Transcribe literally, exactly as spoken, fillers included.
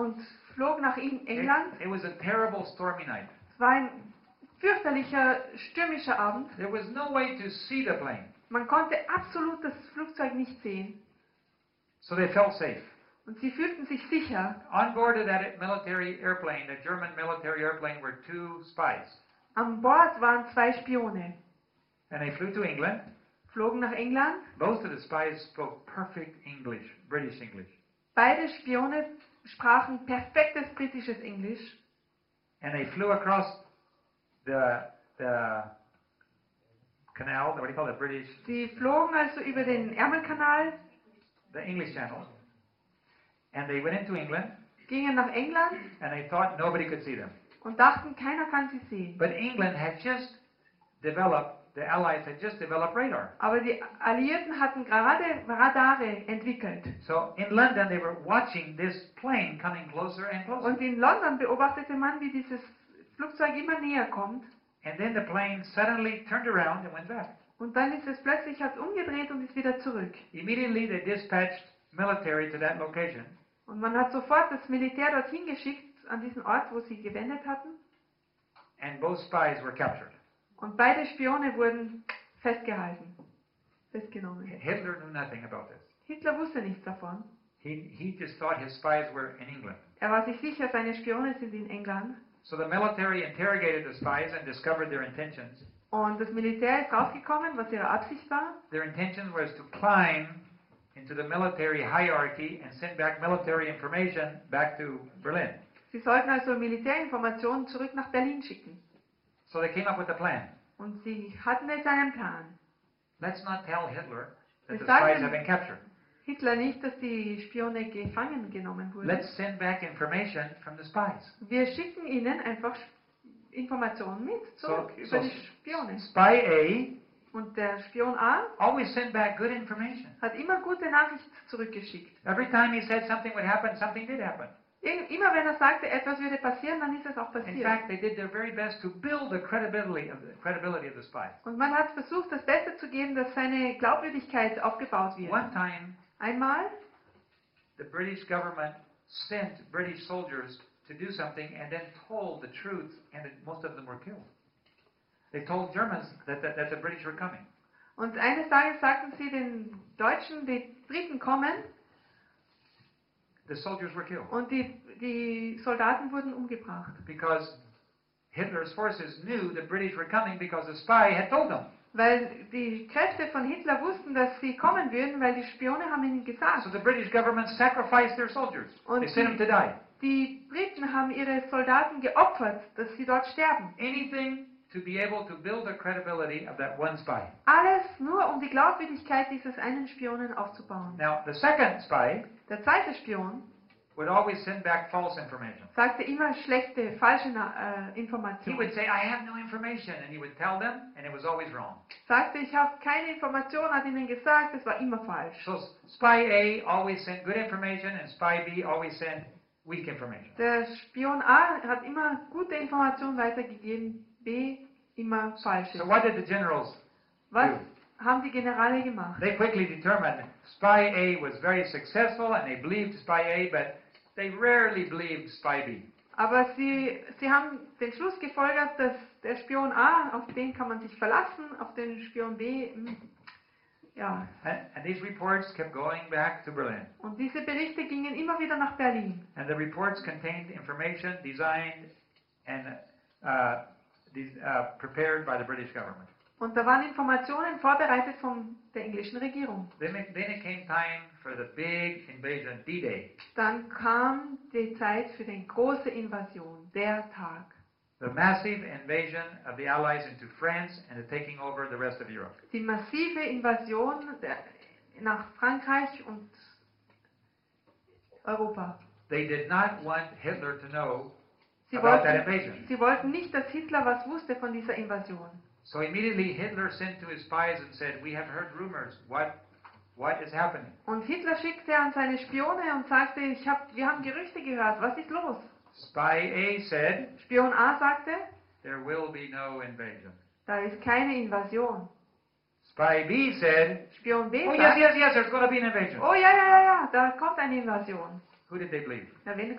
und flog nach England. It, it was a terrible stormy night. Es war ein fürchterlicher, stürmischer Abend. There was no way to see the plane. Man konnte absolut das Flugzeug nicht sehen. So they felt safe. Und sie fühlten sich sicher. On board of that military airplane, the German military airplane, were two spies. An Bord waren zwei Spione. And they flew to England. Flogen nach England. Both of the spies spoke perfect English, British English. Beide Spione sprachen perfektes britisches Englisch. And they flew across the the canal, what do you call it, British? Sie flogen also über den Ärmelkanal. The English Channel. And they went into England. Gingen nach England. And they thought nobody could see them. Und dachten, keiner kann sie sehen. But England had just developed, the Allies had just developed radar. Aber die Alliierten hatten gerade Radare entwickelt. So in London they were watching this plane coming closer and closer. Und in London beobachtete man, wie dieses Flugzeug immer näher kommt. And then the plane suddenly turned around and went back. Und dann ist es plötzlich, hat es umgedreht und ist wieder zurück. Immediately they dispatched military to that location. Und man hat sofort das Militär dorthin geschickt, an diesen Ort, wo sie gewendet hatten. And both spies were captured. Und beide Spione wurden festgehalten, festgenommen. Hitler knew nothing about this. Hitler wusste nichts davon. He, he just thought his spies were in England. Er war sich sicher, seine Spione sind in England. So the military interrogated the spies and discovered their intentions. Und das Militär ist rausgekommen, was ihre Absicht war. Their intention was to climb into the military hierarchy and send back military information back to Berlin. Sie sollten also Militärinformationen zurück nach Berlin schicken. So they came up with a plan. Und sie hatten jetzt einen Plan. Let's not tell Hitler that Wir the spies sagen have been captured. Hitler nicht, dass die Spione gefangen genommen wurden. Let's send back information from the spies. Wir schicken ihnen einfach Informationen mit zurück So, über so die Spione. Spy Und der Spion A A always sent back good information. hat immer gute Nachrichten zurückgeschickt. Every time he said something would happen, something did happen. Immer wenn er sagte, etwas würde passieren, dann ist es auch In passiert. fact, they did their very best to build the credibility of the credibility of the spies. Und man hat versucht, das Beste zu geben, dass seine Glaubwürdigkeit aufgebaut wird. One time, Einmal the British government sent British soldiers to do something and then told the truth, and it, most of them were killed. They told Germans that, that, that the British were coming. Und eines Tages sagten sie den Deutschen, die Briten kommen. The soldiers were killed. Und die, die Soldaten wurden umgebracht. Because Hitler's forces knew the British were coming because the spy had told them. Weil die Kräfte von Hitler wussten, dass sie kommen würden, weil die Spione haben ihnen gesagt. So the British government sacrificed their soldiers. Und They sent them to die. Die Briten haben ihre Soldaten geopfert, dass sie dort sterben. Anything to be able to build the credibility of that one spy. Alles nur, um die Glaubwürdigkeit dieses einen Spionen aufzubauen. Now, the second spy Der zweite Spion would always send back false information. sagte immer schlechte, falsche äh, He Informationen. would say, I have no information, and he would tell them, and it was always wrong. Sagte, ich habe keine Information, hat ihnen gesagt, es war immer falsch. So spy A always sent good information, and spy B always sent weak information. Der Spion A hat immer gute Informationen weitergegeben, B immer falsche. So what did the generals Was do? haben die Generale gemacht? They quickly determined spy A was very successful, and they believed spy A, but they rarely believed spy B. Aber sie, sie haben den Schluss gefolgert, dass der Spion A, auf den kann man sich verlassen, auf den Spion B, hm, ja. And, and these reports kept going back to Berlin. Und diese Berichte gingen immer wieder nach Berlin. And the reports contained information designed and uh, these, uh, prepared by the British government. Und da waren Informationen vorbereitet von der englischen Regierung. Then it, then it came time for the big invasion, D-Day. Dann kam die Zeit für die große Invasion, der Tag. The massive invasion of the Allies into France and the taking over the rest of Europe. Die massive Invasion der, nach Frankreich und Europa. They did not want Hitler to know Sie about that wollten, invasion. sie wollten nicht, dass Hitler was wusste von dieser Invasion. So immediately Hitler sent to his spies and said, we have heard rumors. What, what is happening? Und Hitler schickte an seine Spione und sagte, ich hab, wir haben Gerüchte gehört, was ist los? Spy A said, Spion A sagte, there will be no invasion. da ist keine Invasion. Spy B said, Spion B oh yes, sagt, yes, yes, there's going to be an invasion. oh ja, ja, ja, ja, da kommt eine Invasion. Who did they believe? Ja, wen